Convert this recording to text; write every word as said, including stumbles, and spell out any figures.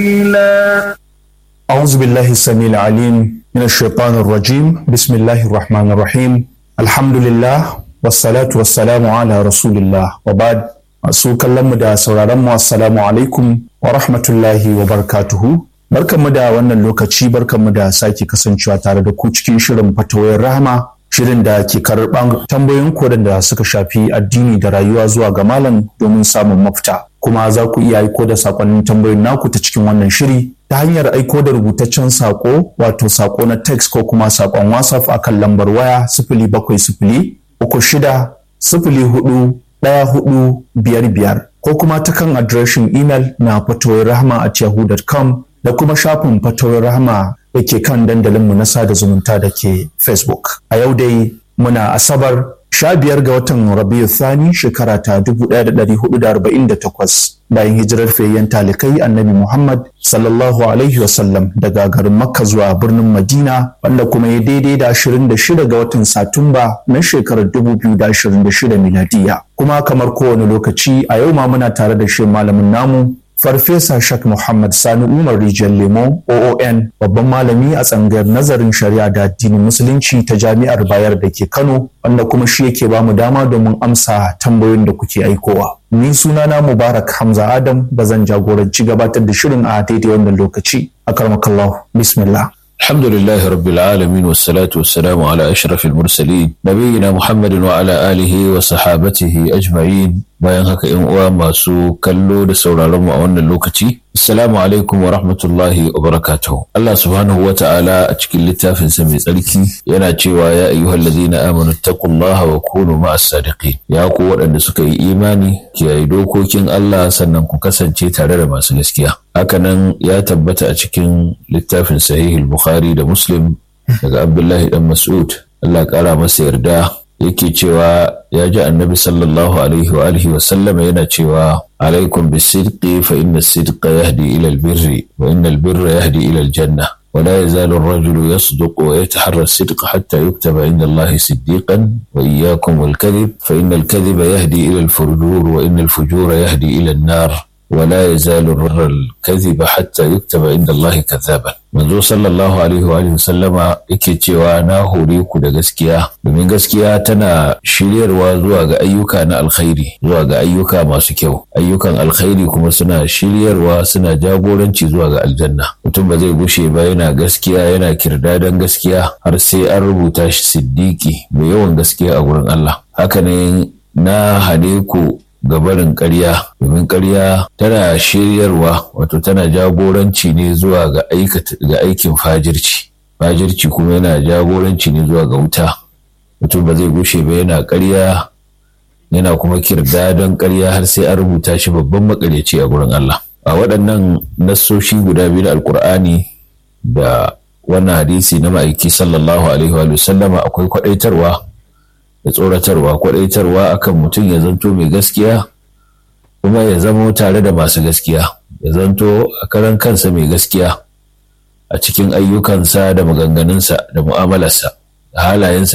أعوذ بالله السميع العليم من الشيطان الرجيم بسم الله الرحمن الرحيم الحمد لله والصلاة والسلام على رسول الله وبعد masu kallon mu da sauraron mu assalamu alaikum wa rahmatullahi wa barakatuhu. Barkanmu da wannan lokaci, barkanmu da sake kasancewa tare da ku cikin shirin fatawoyin rahama, shirin da ke karɓan tambayoyin ku da suka shafi addini da rayuwa zuwa ga malam domin samun mafita. Kuma za ku iya aiko da sakonnin tambayoyin naku ta cikin wannan shiri ta hanyar aiko da rubutaccen sako, wato sako na text ko kuma sakon WhatsApp akan lambar waya sifili bakwai sifili uku shida sifili hudu ɗaya hudu biyar biyar ko kuma ta kan adireshin imel na fatawoyin rahama at yahoo dot com da kuma shafin fatawoyin rahama da ke kan dandalinmu na sada zumunta da ke Facebook. A yau dai muna Asabar sha biyar ga watan Rabiu Thani shekara ta dubu ɗaya da ɗari hudu da arba'in da takwas bayan hijirar fiyayyen talikai Annabi Muhammad sallallahu alaihi wasallam daga garin Makka zuwa birnin Madina, wanda kuma ya daidai da ashirin da shida ga watan Satumba na shekarar dubu biyu da ashirin da shida miladiya. Kuma kamar kowane lokaci a yau ma muna tare da shi malamin namu Farfesa Shak Muhammad Sani Umar Rijiyar Lemo O O N, babban malami a tsangayar nazarin shari'a da addinin musulunci ta Jami'ar Bayar da ke Kano, wanda kuma shi yake ba mu dama domin amsa tambayoyin da kuke aikowa. Ni sunana Mubarak Hamza Adam da zan jagoranci gabatar da shirin a daidai wannan lokaci. Akarmakallahu, bismillah. الحمد لله رب العالمين والصلاة والسلام على أشرف المرسلين نبينا محمد وعلى آله وصحابته أجمعين. bayan haka ‘yan uwa masu kallo da sauraron mu a wannan lokaci, assalamu alaikum wa rahmatullahi wa barakatuhu. Allah subhanahu wa ta'ala a cikin littafinsa mai tsarki yana cewa ya ayyuhal ladina amanu taqullaha wa kunu ma'as sadiqin. Ya ku waɗanda suka yi imani, kiyaye dokokin Allah sannan ku kasance tare da masu gaskiya. Hakanan ya tabbata a cikin littafin sahihul Bukhari da Muslim daga Abdullahi dan Mas'ud, Allah ƙara masa yarda, yake cewa ya ji annabi sallallahu alaihi wa alihi wa sallama yana cewa alaikum bisidqi fa inna as-sidqa yahdi ila al-birri wa inna al-birra yahdi ila al-janna wa la yazalu ar-rajulu yasduqu wa yataharra as-sidqa hatta yuktaba inda Allahi siddiqan wa iyyakum wal-kadhib fa inna al-kadhiba yahdi ila al-fujur wa inna al-fujura yahdi ila an-nar wa la yazalu al-kadhiba hatta yuktaba inda Allahi kadhaban. Manzo sallallahu alaihi wa alihi sallama yake cewa na hore ku da gaskiya, domin gaskiya tana shiryarwa zuwa ga ayyuka na alkhairi, zuwa ga ayyuka masu kyau. Ayyukan alkhairi kuma suna shiryarwa, suna jagoranci zuwa ga aljanna. Mutum ba zai gushe ba yana gaskiya, yana kirdadan gaskiya har sai an rubuta shi siddiqi, mai yawan gaskiya a gurin Allah. Haka ne na hane ku ga barin ƙarya, domin ƙarya tana shiryarwa, wato tana jagoranci ne zuwa ga ga aikin fajirci. Fajirci kuma yana jagoranci ne zuwa ga wuta. Mutum ba zai gushe ba yana ƙarya, yana kuma kirda don ƙarya har sai an rubuta shi babban maƙaryaci a gurin Allah. A waɗannan nassoshi guda biyu da Alƙur'ani da wannan hadisi na ma'aiki sallallahu alaihi wa sallama akwai kwaɗaitarwa da tsoratarwa. Kwaɗaitarwa akan mutum ya zanto mai gaskiya kuma ya zamo tare da masu gaskiya, ya zanto a karan kansa mai gaskiya a cikin ayyukansa da maganganunsa da mu'amalarsa da halayensa